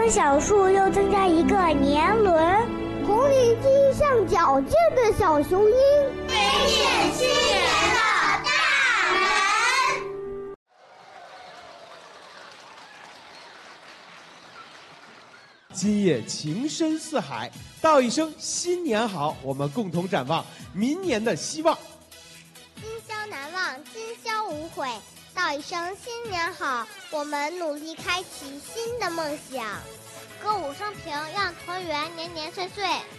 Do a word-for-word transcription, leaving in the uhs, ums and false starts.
棵小树又增加一个年轮。 红领巾像矫健的小雄鹰， 飞越青年的大门。 今夜情深似海，道一声新年好，我们共同展望明年的希望。 今宵难忘，今宵无悔，道一声新年好，我们努力开启新的梦想。 歌舞升平，让团圆年年岁岁。